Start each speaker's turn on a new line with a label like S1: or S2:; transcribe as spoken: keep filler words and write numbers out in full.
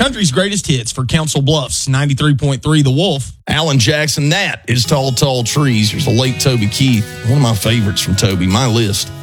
S1: Country's greatest hits for Council Bluffs, ninety-three point three The Wolf.
S2: Alan Jackson, that is Tall, Tall Trees. There's a late Toby Keith, one of my favorites from Toby, My List.